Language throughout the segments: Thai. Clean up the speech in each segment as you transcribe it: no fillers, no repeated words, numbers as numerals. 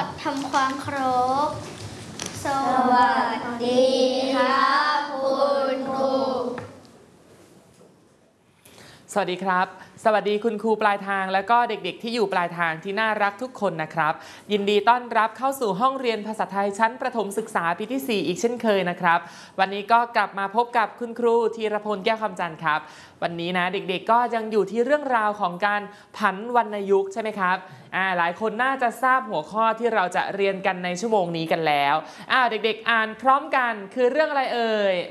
ดทำความเคารพสวัสดีครับคุณครูสวัสดีครับสวัสดีคุณครูปลายทางและก็เด็กๆที่อยู่ปลายทางที่น่ารักทุกคนนะครับยินดีต้อนรับเข้าสู่ห้องเรียนภาษาไทยชั้นประถมศึกษาปีที่ 4อีกเช่นเคยนะครับวันนี้ก็กลับมาพบกับคุณครูธีรพลแก้วคำจันทร์ครับวันนี้นะเด็กๆก็ยังอยู่ที่เรื่องราวของการผันวรรณยุกต์ใช่ไหมครับหลายคนน่าจะทราบหัวข้อที่เราจะเรียนกันในชั่วโมงนี้กันแล้วเด็กๆอ่านพร้อมกันคือเรื่องอะไรเอ่ย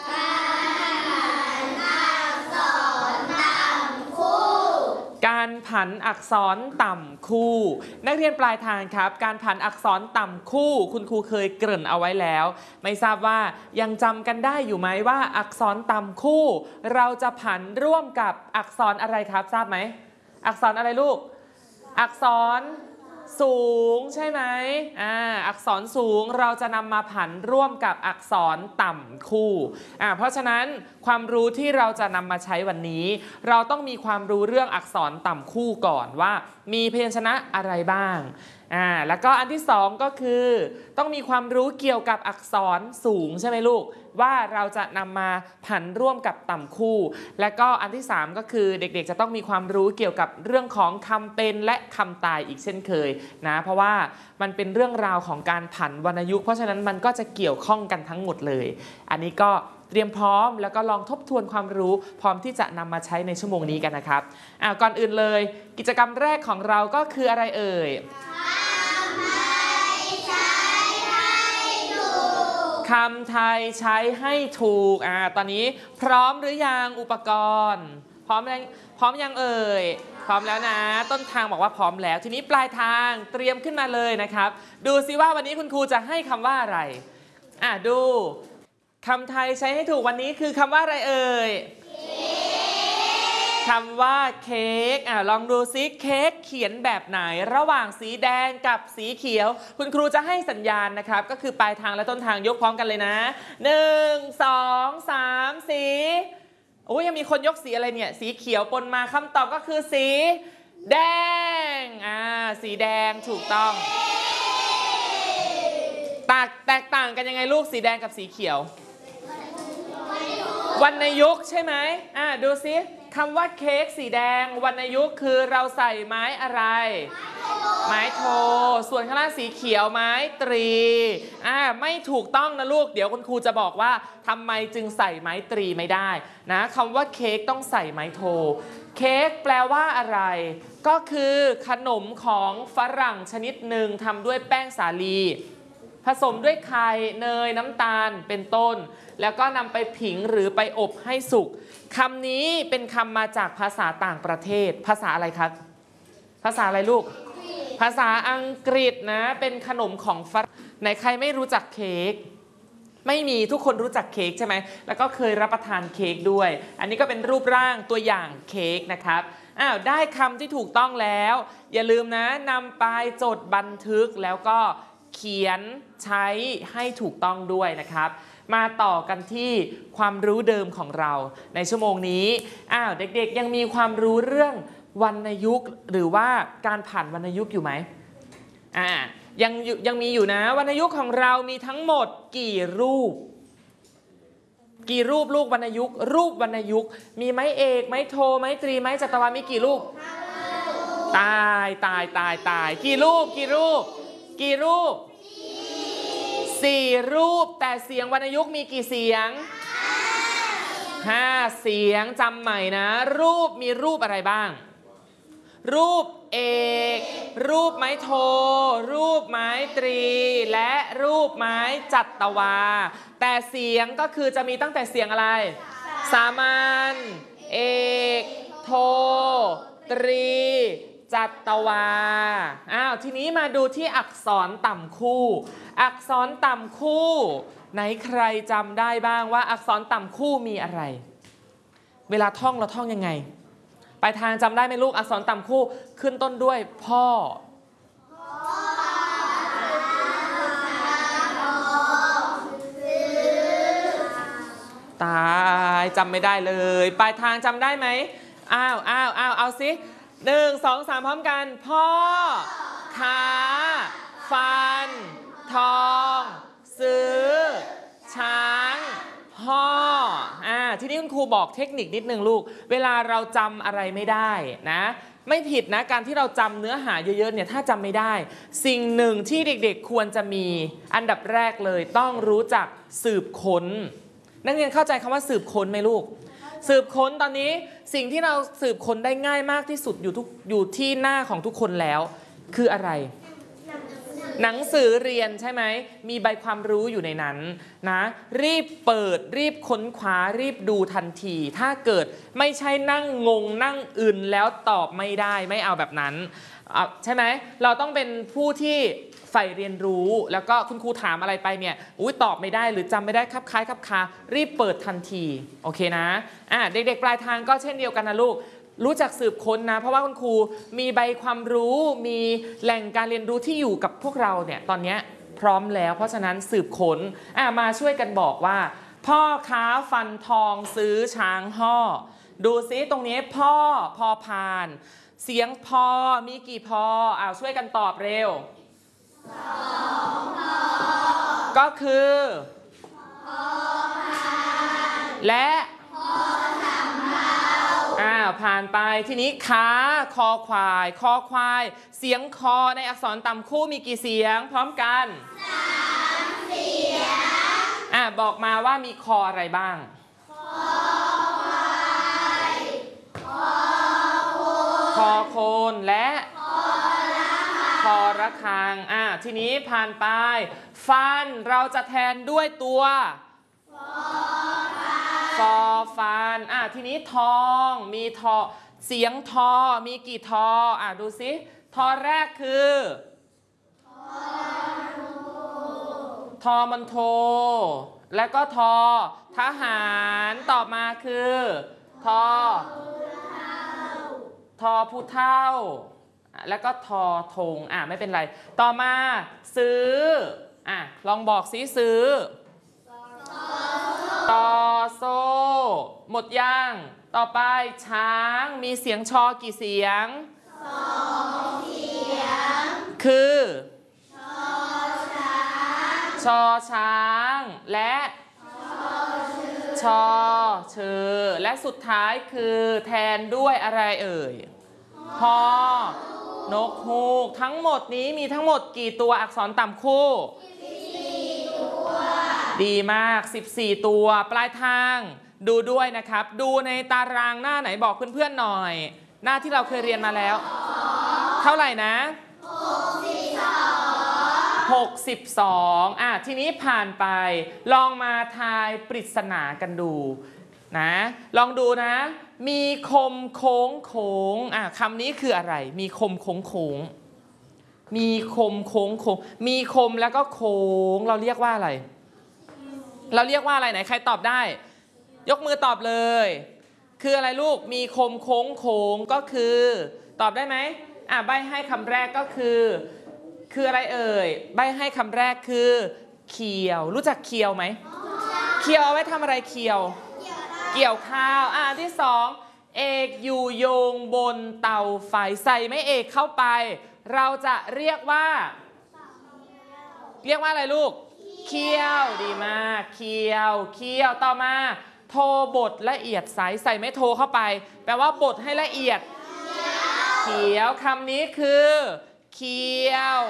การผันอักษรต่ำคู่นักเรียนปลายทางครับการผันอักษรต่ำคู่คุณครูเคยเกริ่นเอาไว้แล้วไม่ทราบว่ายังจำกันได้อยู่ไหมว่าอักษรต่ำคู่เราจะผันร่วมกับอักษรอะไรครับทราบไหมอักษรอะไรลูกอักษรสูงใช่ไหมอักษรสูงเราจะนำมาผันร่วมกับอักษรต่ำคู่เพราะฉะนั้นความรู้ที่เราจะนำมาใช้วันนี้เราต้องมีความรู้เรื่องอักษรต่ำคู่ก่อนว่ามีพยัญชนะอะไรบ้างแล้วก็อันที่สองก็คือต้องมีความรู้เกี่ยวกับอักษรสูงใช่ไหมลูกว่าเราจะนำมาผันร่วมกับต่ำคู่และก็อันที่สามก็คือเด็กๆจะต้องมีความรู้เกี่ยวกับเรื่องของคำเป็นและคำตายอีกเช่นเคยนะเพราะว่ามันเป็นเรื่องราวของการผันวรรณยุกต์เพราะฉะนั้นมันก็จะเกี่ยวข้องกันทั้งหมดเลยอันนี้ก็เตรียมพร้อมแล้วก็ลองทบทวนความรู้พร้อมที่จะนำมาใช้ในชั่วโมงนี้กันนะครับก่อนอื่นเลยกิจกรรมแรกของเราก็คืออะไรเอ่ยคำไทยใช้ให้ถูกตอนนี้พร้อมหรือยังอุปกรณ์พร้อมยังเอ่ยพร้อมแล้วนะต้นทางบอกว่าพร้อมแล้วทีนี้ปลายทางเตรียมขึ้นมาเลยนะครับดูซิว่าวันนี้คุณครูจะให้คำว่าอะไรดูคำไทยใช้ให้ถูกวันนี้คือคำว่าอะไรเอ่ยคำว่าเค้กลองดูซิเค้กเขียนแบบไหนระหว่างสีแดงกับสีเขียวคุณครูจะให้สัญญาณนะครับก็คือปลายทางและต้นทางยกพร้อมกันเลยนะ1 2 3สียังมีคนยกสีอะไรเนี่ยสีเขียวปนมาคำตอบก็คือสีแดงสีแดงถูกต้องแตกต่างกันยังไงลูกสีแดงกับสีเขียววรรณยุกต์ใช่ไหมดูซิคำว่าเค้กสีแดงวรรณยุกต์คือเราใส่ไม้อะไรไม้โทส่วนข้างล่างสีเขียวไม้ตรีไม่ถูกต้องนะลูกเดี๋ยวคุณครูจะบอกว่าทำไมจึงใส่ไม้ตรีไม่ได้นะคำว่าเค้กต้องใส่ไม้โทเค้กแปลว่าอะไรก็คือขนมของฝรั่งชนิดหนึ่งทำด้วยแป้งสาลีผสมด้วยไข่เนยน้ำตาลเป็นต้นแล้วก็นำไปผิงหรือไปอบให้สุกคำนี้เป็นคำมาจากภาษาต่างประเทศภาษาอะไรครับภาษาอะไรลูกภาษาอังกฤษนะเป็นขนมของฝรั่งไหนใครไม่รู้จักเค้กไม่มีทุกคนรู้จักเค้กใช่ไหมแล้วก็เคยรับประทานเค้กด้วยอันนี้ก็เป็นรูปร่างตัวอย่างเค้กนะครับได้คำที่ถูกต้องแล้วอย่าลืมนะนำไปจดบันทึกแล้วก็เขียนใช้ให้ถูกต้องด้วยนะครับมาต่อกันที่ความรู้เดิมของเราในชั่วโมงนี้เด็กๆยังมีความรู้เรื่องวรรณยุกต์หรือว่าการผ่านวรรณยุกต์อยู่ไหมยังมีอยู่นะวรรณยุกต์ของเรามีทั้งหมดกี่รูปลูกวรรณยุกต์รูปวรรณยุกต์มีไม้เอกไม้โทไม้ตรีไม้จัตวามีกี่รูปตายกี่รูป4 รูปแต่เสียงวรรณยุกต์มีกี่เสียง5 เสียงจำใหม่นะรูปมีรูปอะไรบ้างรูปเอกรูปไม้โทรูปไม้ตรีและรูปไม้จัตวาแต่เสียงก็คือจะมีตั้งแต่เสียงอะไรสามัญเอกโทตรีจัตวาทีนี้มาดูที่อักษรต่ำคู่อักษรต่ำคู่ไหนใครจำได้บ้างว่าอักษรต่ำคู่มีอะไรเวลาท่องเราท่องยังไงปลายทางจำได้ไหมลูกอักษรต่ำคู่ขึ้นต้นด้วยพ่อตายจำไม่ได้เลยปลายทางจำได้ไหมเอาสิ1 2 3พร้อมกันพ่อขาฟัน ทอง ซื้อ ช้างห่อทีนี้คุณครูบอกเทคนิคนิดนึงลูกเวลาเราจำอะไรไม่ได้นะไม่ผิดนะการที่เราจำเนื้อหาเยอะๆเนี่ยถ้าจำไม่ได้สิ่งหนึ่งที่เด็กๆควรจะมีอันดับแรกเลยต้องรู้จักสืบค้นนักเรียนเข้าใจคำว่าสืบค้นไหมลูกสืบค้นตอนนี้สิ่งที่เราสืบค้นได้ง่ายมากที่สุดอยู่ที่หน้าของทุกคนแล้วคืออะไรหนังสือเรียนใช่ไหมมีใบความรู้อยู่ในนั้นนะรีบเปิดรีบค้นคว้ารีบดูทันทีถ้าเกิดไม่ใช่นั่งงงนั่งอื่นแล้วตอบไม่ได้ไม่เอาแบบนั้นใช่ไหมเราต้องเป็นผู้ที่ใฝ่เรียนรู้แล้วก็คุณครูถามอะไรไปเนี่ยตอบไม่ได้หรือจำไม่ได้คับคล้ายคับคารีบเปิดทันทีโอเคนะเด็กๆปลายทางก็เช่นเดียวกันนะลูกรู้จักสืบค้นนะเพราะว่าคุณครูมีใบความรู้มีแหล่งการเรียนรู้ที่อยู่กับพวกเราเนี่ยตอนนี้พร้อมแล้วเพราะฉะนั้นสืบค้นมาช่วยกันบอกว่าพ่อค้าฟันทองซื้อช้างห่อดูซิตรงนี้พ่อพอพานเสียงพอมีกี่พอช่วยกันตอบเร็วก็คือและผ่านไปทีนี้ค้าคอควายคอควายเสียงคอในอักษรต่ำคู่มีกี่เสียงพร้อมกัน3 เสียงบอกมาว่ามีคออะไรบ้างคอควายคอโคนและคอระฆังทีนี้ผ่านไปฟันเราจะแทนด้วยตัวฟอฟันทีนี้ทองมีทอเสียงทอมีกี่ทอดูสิทอแรกคือทอมันโทแล้วก็ทอทหารต่อมาคือทอผู้เฒ่าแล้วก็ทอธงไม่เป็นไรต่อมาซื้อลองบอกสิซื้อต่อโซ่หมดย่างต่อไปช้างมีเสียงชอกี่เสียง2 เสียงคือชอช้างและชอเชอและสุดท้ายคือแทนด้วยอะไรเอ่ยฮอนกฮูกทั้งหมดนี้มีทั้งหมดกี่ตัวอักษรต่ำคู่ดีมาก14ตัวปลายทางดูด้วยนะครับดูในตารางหน้าไหนบอกเพื่อนๆหน่อยหน้าที่เราเคยเรียนมาแล้วเท่าไหร่นะ62ทีนี้ผ่านไปลองมาทายปริศนากันดูนะลองดูนะมีคมโค้งโค้งคำนี้คืออะไรมีคมโค้งโค้งมีคมโค้งโค้งมีคมแล้วก็โค้งเราเรียกว่าอะไรไหนใครตอบได้ยกมือตอบเลยคืออะไรลูกมีคมโค้งโค้งก็คือตอบได้ไหมใบให้คำแรกก็คืออะไรเอ่ยใบให้คำแรกคือเคียวรู้จักเคียวไหมเคียวเอาไว้ทำอะไรเคียวเกี่ยวข้าวที่2เอกอยู่โยงบนเตาไฟใส่ไม้เอกเข้าไปเราจะเรียกว่าอะไรลูกเคี่ยวดีมากเคี่ยวต่อมาโทบดละเอียดใส่ไม้โทเข้าไปแปลว่าบดให้ละเอียดเขียวคำนี้คือเคี่ยว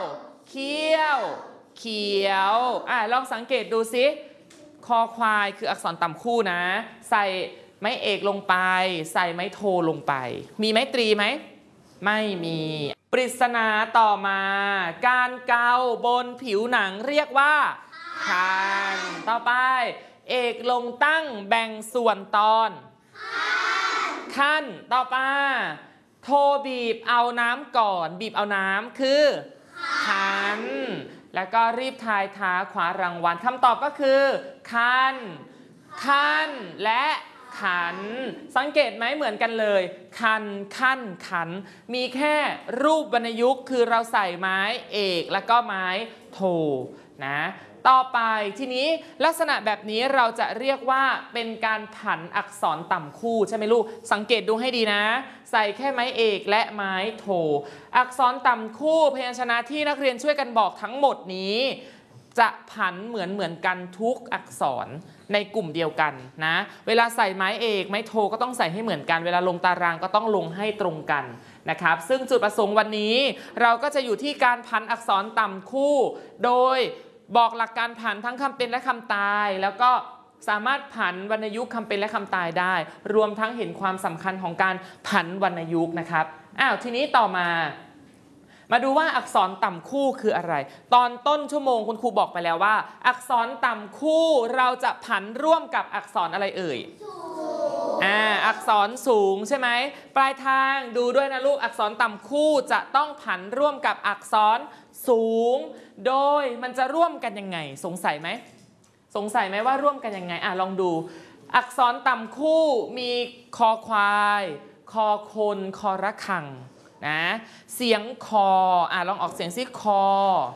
ลองสังเกตดูสิคอควายคืออักษรต่ำคู่นะใส่ไม้เอกลงไปใส่ไม้โทลงไปมีไม้ตรีไหมไม่มีปริศนาต่อมาการเกาบนผิวหนังเรียกว่าคันต่อไปเอกลงตั้งแบ่งส่วนตอนคันต่อไปโทบีบเอาน้ำก่อนบีบเอาน้ำคือคันแล้วก็รีบทายท้าขวารางวัลคำตอบก็คือคันและขันสังเกตไหมเหมือนกันเลยคันขันมีแค่รูปวรรณยุกต์คือเราใส่ไม้เอกแล้วก็ไม้โทนะต่อไปทีนี้ลักษณะแบบนี้เราจะเรียกว่าเป็นการผันอักษรต่ำคู่ใช่ไหมลูกสังเกตดูให้ดีนะใส่แค่ไม้เอกและไม้โทอักษรต่ำคู่พยัญชนะที่นักเรียนช่วยกันบอกทั้งหมดนี้จะผันเหมือนกันทุกอักษรในกลุ่มเดียวกันนะเวลาใส่ไม้เอกไม้โทก็ต้องใส่ให้เหมือนกันเวลาลงตารางก็ต้องลงให้ตรงกันนะครับซึ่งจุดประสงค์วันนี้เราก็จะอยู่ที่การผันอักษรต่ำคู่โดยบอกหลักการผันทั้งคำเป็นและคำตายแล้วก็สามารถผันวรรณยุกต์คำเป็นและคำตายได้รวมทั้งเห็นความสำคัญของการผันวรรณยุกต์นะครับทีนี้ต่อมาดูว่าอักษรต่ำคู่คืออะไรตอนต้นชั่วโมงคุณครูบอกไปแล้วว่าอักษรต่ำคู่เราจะผันร่วมกับอักษรอะไรเอ่ยอักษรสูงใช่ไหมปลายทางดูด้วยนะลูกอักษรต่ำคู่จะต้องผันร่วมกับอักษรสูงโดยมันจะร่วมกันยังไงสงสัยไหมว่าร่วมกันยังไงลองดูอักษรต่ำคู่มีคอควายคอคนคอระฆังนะเสียงคอลองออกเสียงซิคอ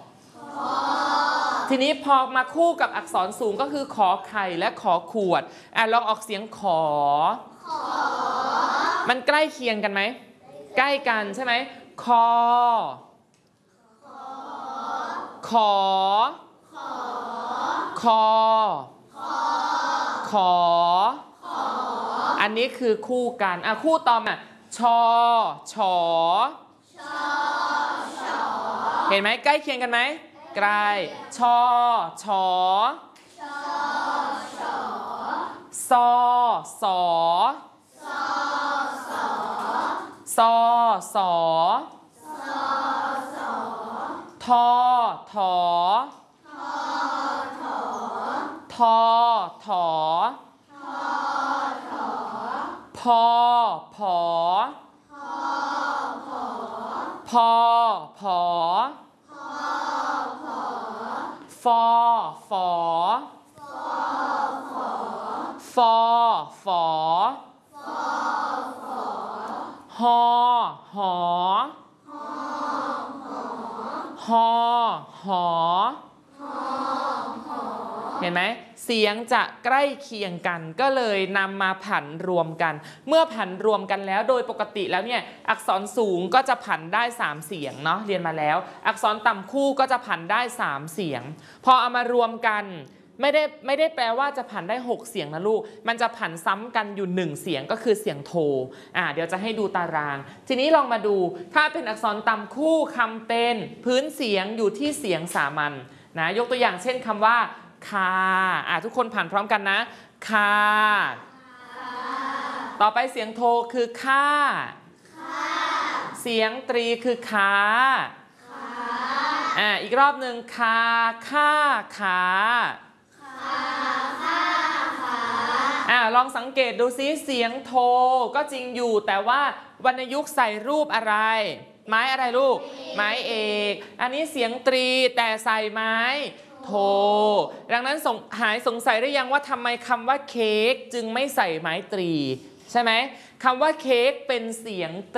ทีนี้พอมาคู่กับอักษรสูงก็คือขอไข่และขอขวดลองออกเสียงขอมันใกล้เคียงกันไหมใกล้กันใช่ไหมคอขอคอขออันนี้คือคู่กันคู่ต่อมาชอชอเห็นไหมใกล้เคียงกันไหมใกล้ชอชอซอสอซอสอทอถอทอถอพอผอพอผอฟอฝอฟอฝอหอหอหอหอเห็นไหมเสียงจะใกล้เคียงกันก็เลยนำมาผันรวมกันเมื่อผันรวมกันแล้วโดยปกติแล้วเนี่ยอักษรสูงก็จะผันได้3เสียงเนาะเรียนมาแล้วอักษรต่ำคู่ก็จะผันได้3เสียงพอเอามารวมกันไม่ได้แปลว่าจะผันได้6เสียงนะลูกมันจะผันซ้ำกันอยู่1เสียงก็คือเสียงโทเดี๋ยวจะให้ดูตารางทีนี้ลองมาดูถ้าเป็นอักษรต่ำคู่คำเป็นพื้นเสียงอยู่ที่เสียงสามัญนะยกตัวอย่างเช่นคำว่าคาทุกคนผ่านพร้อมกันนะคาต่อไปเสียงโทคือค่าเสียงตรีคือขาอีกรอบหนึ่งคาค่าขาลองสังเกตดูซิเสียงโทก็จริงอยู่แต่ว่าวรรณยุกต์ใส่รูปอะไรไม้อะไรลูกไม้เอกอันนี้เสียงตรีแต่ใส่ไม้โทดังนั้นหายสงสัยได้ยังว่าทำไมคำว่าเค้กจึงไม่ใส่ไม้ตรีใช่ไหมคำว่าเค้กเป็นเสียง